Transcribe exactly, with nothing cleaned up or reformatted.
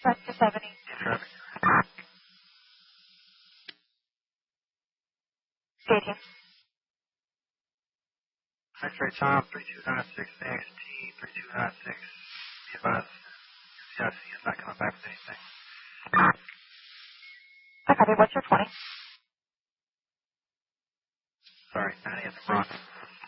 West two seventy. Traffic. Stadium. X-ray Tom, three two nine six X T, three two nine six. Be advised, C I C is not coming back with anything. I copy. What's your twenty? Sorry, ninety at the front.